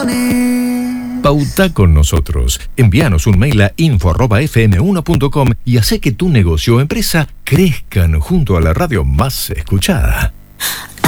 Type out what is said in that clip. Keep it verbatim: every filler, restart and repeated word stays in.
Tony. Pauta con nosotros. Envíanos un mail a info arroba f m uno punto com y hace que tu negocio o empresa crezcan junto a la radio más escuchada.